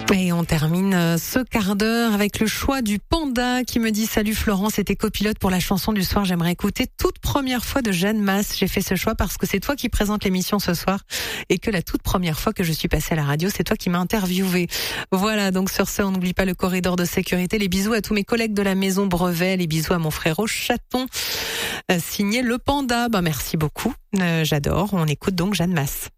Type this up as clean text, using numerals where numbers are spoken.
Et on termine ce quart d'heure avec le choix du Panda qui me dit: salut Florent, c'était copilote pour la chanson du soir. J'aimerais écouter toute première fois de Jeanne Masse. J'ai fait ce choix parce que c'est toi qui présente l'émission ce soir et que la toute première fois que je suis passée à la radio, c'est toi qui m'as interviewé. Voilà, donc sur ce, on n'oublie pas le corridor de sécurité. Les bisous à tous mes collègues de la maison Brevet, les bisous à mon frérot Chaton, signé le Panda. Merci beaucoup. J'adore. On écoute donc Jeanne Masse.